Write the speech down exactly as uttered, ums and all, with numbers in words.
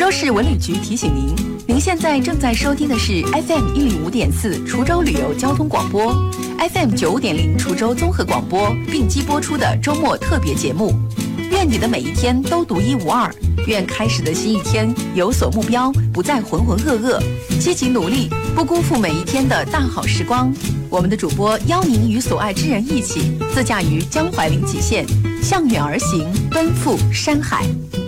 州市文旅局提醒您，您现在正在收听的是 F M 一零五点四滁州旅游交通广播 ，F M 九五点零滁州综合广播并机播出的周末特别节目。愿你的每一天都独一无二，愿开始的新一天有所目标，不再浑浑噩噩，积极努力，不辜负每一天的大好时光。我们的主播邀您与所爱之人一起，自驾于江淮临济县，向远而行，奔赴山海。